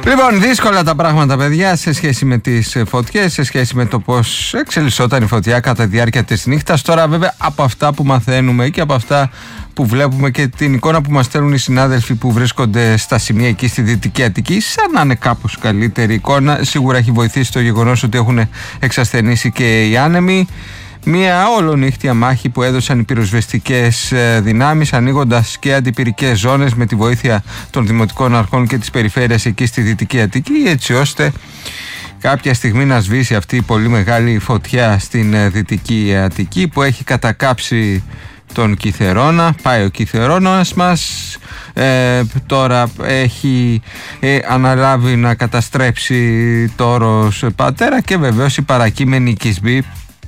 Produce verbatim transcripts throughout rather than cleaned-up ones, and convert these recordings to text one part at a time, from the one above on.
Λοιπόν, δύσκολα τα πράγματα, παιδιά, σε σχέση με τις φωτιές, σε σχέση με το πώς εξελισσόταν η φωτιά κατά τη διάρκεια της νύχτας. Τώρα, βέβαια, από αυτά που μαθαίνουμε και από αυτά που βλέπουμε και την εικόνα που μας στέλνουν οι συνάδελφοι που βρίσκονται στα σημεία εκεί στη Δυτική Αττική, σαν να είναι κάπως καλύτερη εικόνα. Σίγουρα έχει βοηθήσει το γεγονός ότι έχουν εξασθενήσει και οι άνεμοι. Μια όλονύχτια μάχη που έδωσαν οι πυροσβεστικές δυνάμεις, ανοίγοντας και αντιπυρικές ζώνες με τη βοήθεια των δημοτικών αρχών και της περιφέρειας εκεί στη Δυτική Αττική, έτσι ώστε κάποια στιγμή να σβήσει αυτή η πολύ μεγάλη φωτιά στην Δυτική Αττική που έχει κατακάψει τον Κιθερώνα. Πάει ο Κιθερώνας μας, ε, τώρα έχει ε, αναλάβει να καταστρέψει το όρος Πατέρα και βεβαίως οι παρακείμενοι οικισμοί,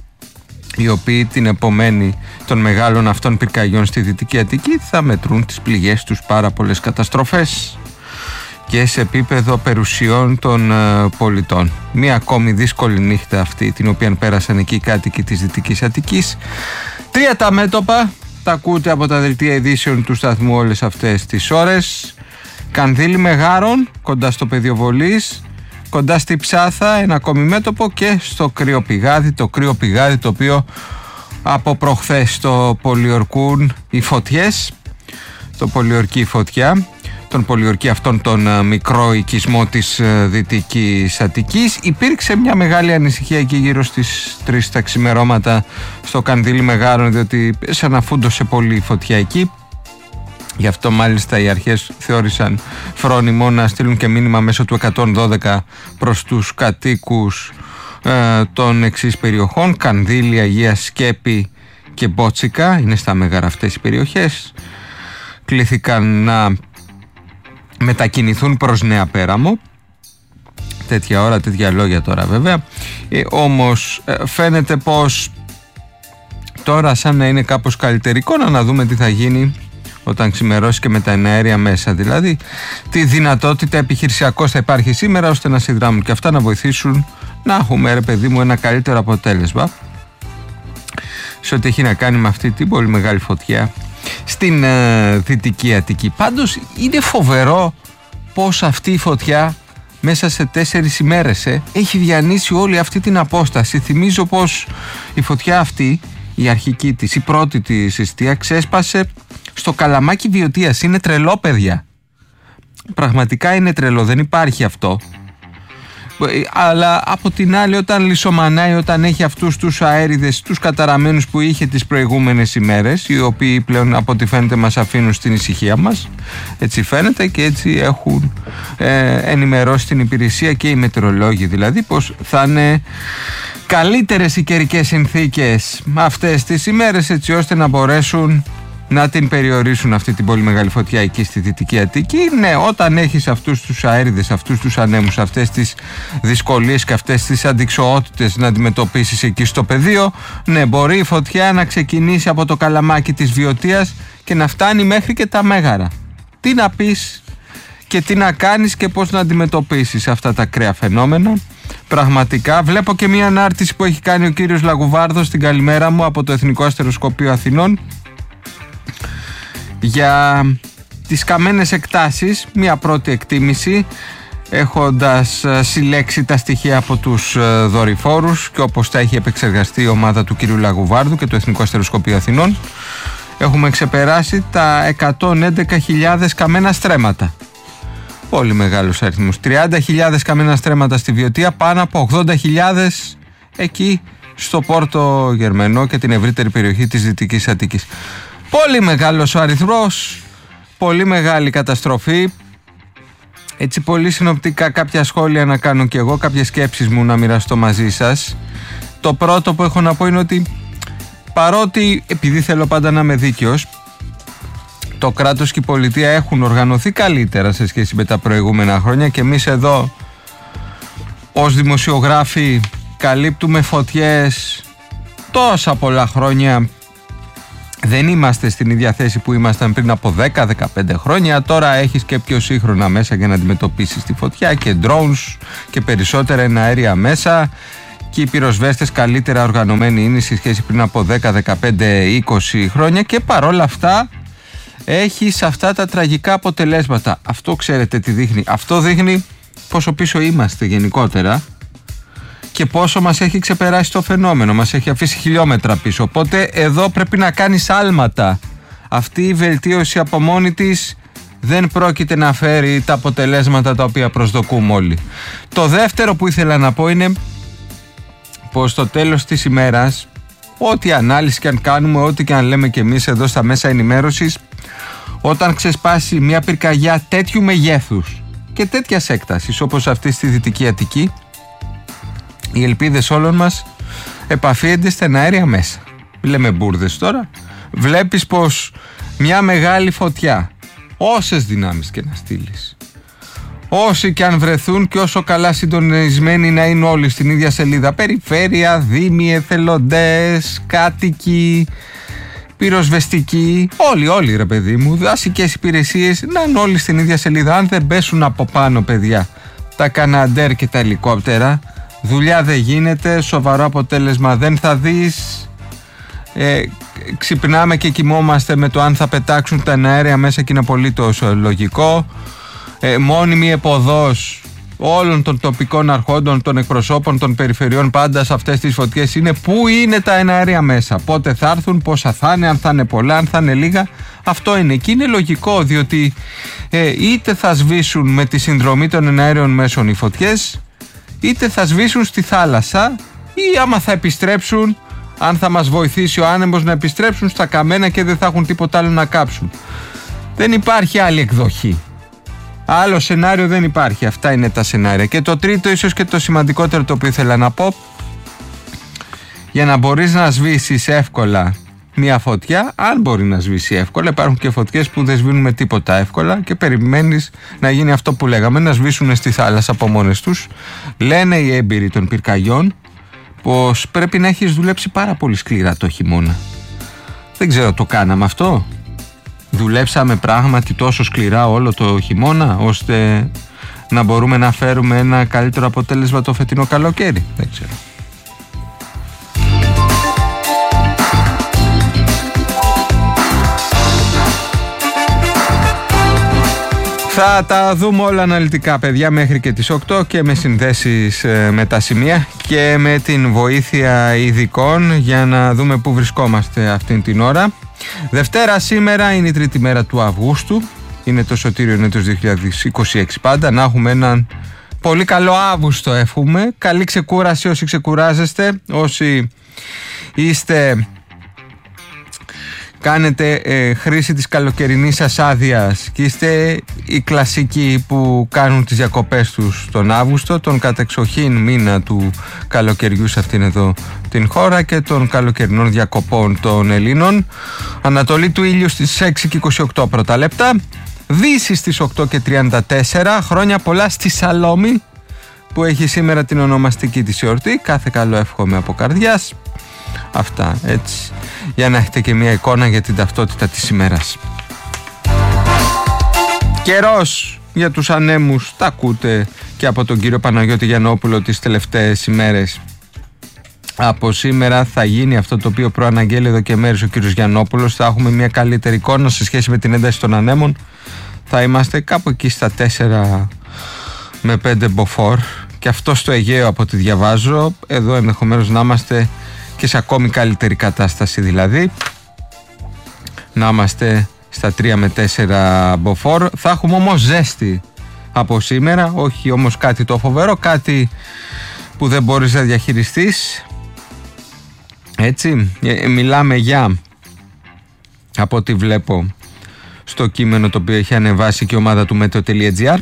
οι οποίοι την επομένη των μεγάλων αυτών πυρκαγιών στη Δυτική Αττική θα μετρούν τις πληγές τους πάρα πολλές καταστροφές και σε επίπεδο περιουσιών των uh, πολιτών. Μία ακόμη δύσκολη νύχτα αυτή την οποία πέρασαν εκεί οι κάτοικοι της Δυτικής Αττικής. Τρία τα μέτωπα, τα ακούτε από τα δελτία ειδήσεων του σταθμού όλες αυτές τις ώρες. Κανδύλι Μεγάρων κοντά στο πεδίο βολής, κοντά στη Ψάθα ένα ακόμη μέτωπο και στο κρύο πηγάδι, το κρύο πηγάδι το οποίο από προχθές το πολιορκούν οι φωτιές, το πολιορκεί η φωτιά, τον πολιορκεί αυτόν τον μικρό οικισμό της Δυτικής Αττικής. Υπήρξε μια μεγάλη ανησυχία εκεί γύρω στις τρεις τα ξημερώματα στο Κανδύλι Μεγάρων, διότι σαν να φούντωσε πολύ η φωτιά εκεί. Γι' αυτό μάλιστα οι αρχές θεώρησαν φρόνιμο να στείλουν και μήνυμα μέσω του εκατόν δώδεκα προς τους κατοίκους ε, των εξής περιοχών: Κανδύλι, Αγία Σκέπη και Μπότσικα. Είναι στα Μέγαρα αυτές οι περιοχές. Κλήθηκαν να μετακινηθούν προς Νέα Πέραμο. Τέτοια ώρα, τέτοια λόγια τώρα βέβαια. Ε, όμως ε, φαίνεται πως τώρα σαν να είναι κάπως καλύτερη να δούμε τι θα γίνει όταν ξημερώσει και με τα εναέρια μέσα. Δηλαδή, τι δυνατότητα επιχειρησιακώς θα υπάρχει σήμερα ώστε να συνδράμουν και αυτά να βοηθήσουν να έχουμε, ρε παιδί μου, ένα καλύτερο αποτέλεσμα σε ό,τι έχει να κάνει με αυτή την πολύ μεγάλη φωτιά στην ε, Δυτική Αττική. Πάντως, είναι φοβερό πως αυτή η φωτιά μέσα σε τέσσερις ημέρες ε, έχει διανύσει όλη αυτή την απόσταση. Θυμίζω πως η φωτιά αυτή, η αρχική της, η πρώτη της εστία, ξέσπασε στο Καλαμάκι Βιωτίας. Είναι τρελό, παιδιά. Πραγματικά είναι τρελό, δεν υπάρχει αυτό. Αλλά από την άλλη, όταν λισομανάει, όταν έχει αυτούς τους αέριδες, τους καταραμένους που είχε τις προηγούμενες ημέρες, οι οποίοι πλέον από ό,τι φαίνεται μας αφήνουν στην ησυχία μας, έτσι φαίνεται και έτσι έχουν ε, ενημερώσει την υπηρεσία και οι μετεωρολόγοι, δηλαδή πως θα είναι καλύτερες οι καιρικές συνθήκες αυτές τις ημέρες, έτσι ώστε να μπορέσουν να την περιορίσουν αυτή την πολύ μεγάλη φωτιά εκεί στη Δυτική Αττική. Ναι, όταν έχεις αυτούς τους αέριδες, αυτούς τους ανέμους, αυτές τις δυσκολίες και αυτές τις αντιξοότητες να αντιμετωπίσεις εκεί στο πεδίο, ναι, μπορεί η φωτιά να ξεκινήσει από το Καλαμάκι της Βιωτίας και να φτάνει μέχρι και τα Μέγαρα. Τι να πεις και τι να κάνεις και πώς να αντιμετωπίσεις αυτά τα ακραία φαινόμενα. Πραγματικά βλέπω και μια ανάρτηση που έχει κάνει ο κύριος Λαγουβάρδος στην καλημέρα μου από το Εθνικό Αστεροσκοπείο Αθηνών για τις καμένες εκτάσεις, μια πρώτη εκτίμηση έχοντας συλλέξει τα στοιχεία από τους δορυφόρους και όπως τα έχει επεξεργαστεί η ομάδα του κυρίου Λαγουβάρδου και το Εθνικό Αστεροσκοπείο Αθηνών. Έχουμε ξεπεράσει τα εκατόν έντεκα χιλιάδες καμένα στρέμματα. Πολύ μεγάλος αριθμός. τριάντα χιλιάδες καμένα στρέμματα στη Βιωτία, πάνω από ογδόντα χιλιάδες εκεί στο Πόρτο Γερμενό και την ευρύτερη περιοχή της Δυτικής Αττικής. Πολύ μεγάλος ο αριθμός, πολύ μεγάλη καταστροφή. Έτσι πολύ συνοπτικά κάποια σχόλια να κάνω και εγώ, κάποιες σκέψεις μου να μοιραστώ μαζί σας. Το πρώτο που έχω να πω είναι ότι παρότι, επειδή θέλω πάντα να είμαι δίκαιος, το κράτος και η πολιτεία έχουν οργανωθεί καλύτερα σε σχέση με τα προηγούμενα χρόνια και εμείς εδώ ως δημοσιογράφοι καλύπτουμε φωτιές τόσα πολλά χρόνια. Δεν είμαστε στην ίδια θέση που ήμασταν πριν από δέκα με δεκαπέντε χρόνια. Τώρα έχεις και πιο σύγχρονα μέσα για να αντιμετωπίσεις τη φωτιά και drones και περισσότερα εναέρια μέσα και οι πυροσβέστες καλύτερα οργανωμένοι είναι σε σχέση πριν από δέκα, δεκαπέντε, είκοσι χρόνια και παρόλα αυτά έχεις αυτά τα τραγικά αποτελέσματα. Αυτό ξέρετε τι δείχνει? Αυτό δείχνει πόσο πίσω είμαστε γενικότερα και πόσο μας έχει ξεπεράσει το φαινόμενο, μας έχει αφήσει χιλιόμετρα πίσω. Οπότε εδώ πρέπει να κάνεις άλματα. Αυτή η βελτίωση από μόνη της δεν πρόκειται να φέρει τα αποτελέσματα τα οποία προσδοκούμε όλοι. Το δεύτερο που ήθελα να πω είναι πως στο τέλος της ημέρας, ό,τι ανάλυση και αν κάνουμε, ό,τι και αν λέμε και εμείς εδώ στα μέσα ενημέρωσης, όταν ξεσπάσει μια πυρκαγιά τέτοιου μεγέθους και τέτοιας έκτασης όπως αυτή στη Δυτική Αττική, οι ελπίδες όλων μας επαφίενται στα αέρια μέσα. Λέμε μπουρδες τώρα. Βλέπεις πως μια μεγάλη φωτιά, όσες δυνάμεις και να στείλεις, όσοι και αν βρεθούν και όσο καλά συντονισμένοι να είναι όλοι στην ίδια σελίδα, περιφέρεια, δήμοι, εθελοντές, κάτοικοι, πυροσβεστικοί, όλοι, όλοι ρε παιδί μου, δασικές υπηρεσίες, να είναι όλοι στην ίδια σελίδα. Αν δεν πέσουν από πάνω, παιδιά, τα καναντέρ και τα ελικόπτερα, δουλειά δεν γίνεται, σοβαρό αποτέλεσμα δεν θα δεις. Ε, ξυπνάμε και κοιμόμαστε με το αν θα πετάξουν τα αέρια μέσα και είναι απολύτως λογικό. Ε, μόνιμη εποδός όλων των τοπικών αρχόντων, των εκπροσώπων των περιφερειών πάντα σε αυτές τις φωτιές είναι πού είναι τα εναέρια μέσα, πότε θα έρθουν, πόσα θα είναι, αν θα είναι πολλά, αν θα είναι λίγα. Αυτό είναι και είναι λογικό, διότι ε, είτε θα σβήσουν με τη συνδρομή των εναέριων μέσων οι φωτιές, είτε θα σβήσουν στη θάλασσα, ή άμα θα επιστρέψουν, αν θα μας βοηθήσει ο άνεμος, να επιστρέψουν στα καμένα και δεν θα έχουν τίποτα άλλο να κάψουν. Δεν υπάρχει άλλη εκδοχή. Άλλο σενάριο δεν υπάρχει. Αυτά είναι τα σενάρια. Και το τρίτο, ίσως και το σημαντικότερο το οποίο ήθελα να πω, για να μπορείς να σβήσεις εύκολα μια φωτιά, αν μπορεί να σβήσει εύκολα, υπάρχουν και φωτιές που δεν σβήνουν με τίποτα εύκολα και περιμένεις να γίνει αυτό που λέγαμε, να σβήσουν στη θάλασσα από μόνες τους. Λένε οι έμπειροι των πυρκαγιών πως πρέπει να έχεις δουλέψει πάρα πολύ σκληρά το χειμώνα. Δεν ξέρω, το κάναμε αυτό? Δουλέψαμε πράγματι τόσο σκληρά όλο το χειμώνα ώστε να μπορούμε να φέρουμε ένα καλύτερο αποτέλεσμα το φετινό καλοκαίρι? Δεν ξέρω. Θα τα δούμε όλα αναλυτικά, παιδιά, μέχρι και τις οκτώ και με συνδέσεις ε, με τα σημεία και με την βοήθεια ειδικών για να δούμε πού βρισκόμαστε αυτήν την ώρα. Δευτέρα σήμερα είναι η τρίτη μέρα του Αυγούστου, είναι το σωτήριο έτος δύο χιλιάδες είκοσι έξι πάντα. Να έχουμε έναν πολύ καλό Αύγουστο εύχομαι, καλή ξεκούραση όσοι ξεκουράζεστε, όσοι είστε... κάνετε ε, χρήση της καλοκαιρινής σας άδειας και είστε οι κλασικοί που κάνουν τις διακοπές τους τον Αύγουστο, τον κατεξοχήν μήνα του καλοκαιριού σε αυτήν εδώ την χώρα και των καλοκαιρινών διακοπών των Ελλήνων. Ανατολή του ήλιου στις έξι και είκοσι οκτώ πρώτα λεπτά, δύση στις οκτώ και τριάντα τέσσερα. Χρόνια πολλά στη Σαλόμη που έχει σήμερα την ονομαστική της εορτή. Κάθε καλό εύχομαι από καρδιάς. Αυτά, έτσι, για να έχετε και μια εικόνα για την ταυτότητα της ημέρας. Καιρός για τους ανέμους, τα ακούτε και από τον κύριο Παναγιώτη Γιαννόπουλο τις τελευταίες ημέρες. Από σήμερα θα γίνει αυτό το οποίο προαναγγέλει εδώ και μέρες ο κύριος Γιαννόπουλος. Θα έχουμε μια καλύτερη εικόνα σε σχέση με την ένταση των ανέμων. Θα είμαστε κάπου εκεί στα τέσσερα με πέντε μποφόρ και αυτό στο Αιγαίο από ό,τι διαβάζω. Εδώ ενδεχομένως να είμαστε και σε ακόμη καλύτερη κατάσταση, δηλαδή να είμαστε στα τρία με τέσσερα μποφόρ. Θα έχουμε όμως ζέστη από σήμερα, όχι όμως κάτι το φοβερό, κάτι που δεν μπορείς να διαχειριστείς, έτσι. Ε, μιλάμε για, από ό,τι βλέπω στο κείμενο το οποίο έχει ανεβάσει και η ομάδα του meteo.gr,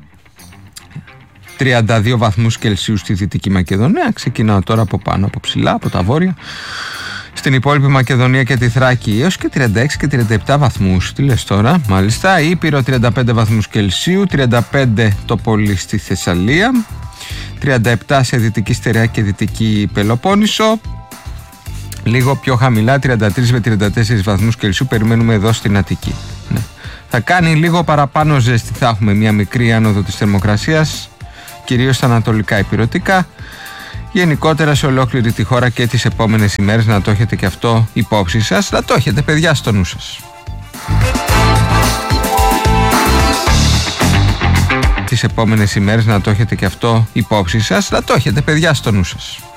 τριάντα δύο βαθμούς Κελσίου στη Δυτική Μακεδονία. Ξεκινάω τώρα από πάνω, από ψηλά, από τα βόρεια. Στην υπόλοιπη Μακεδονία και τη Θράκη έως και τριάντα έξι και τριάντα επτά βαθμούς. Τι λες τώρα, μάλιστα. Ήπειρο τριάντα πέντε βαθμούς Κελσίου, τριάντα πέντε το πολύ στη Θεσσαλία, τριάντα επτά σε Δυτική Στερεά και Δυτική Πελοπόννησο. Λίγο πιο χαμηλά, τριάντα τρεις με τριάντα τέσσερις βαθμούς Κελσίου περιμένουμε εδώ στην Αττική. Ναι. Θα κάνει λίγο παραπάνω ζέστη, θα έχουμε μια μικρή άνοδο της θερμοκρασίας, κυρίως στα ανατολικά ηπειρωτικά, γενικότερα σε ολόκληρη τη χώρα και τις επόμενες ημέρες. Να το έχετε και αυτό υπόψη σας, να το έχετε, παιδιά, στο νου σας. τις επόμενες ημέρες, να το έχετε και αυτό υπόψη σας, να το έχετε παιδιά στο νου σας.